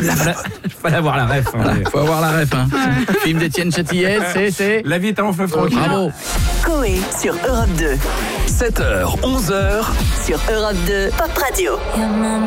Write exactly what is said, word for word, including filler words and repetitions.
Fallait avoir la ref. Voilà, faut avoir la ref. Hein. Film d'Étienne Châtillet, c'est, c'est... La vie est un long fleuve tranquille. Bravo. Coé sur Europe deux. sept heures, onze heures. Sur Europe deux, Pop Radio.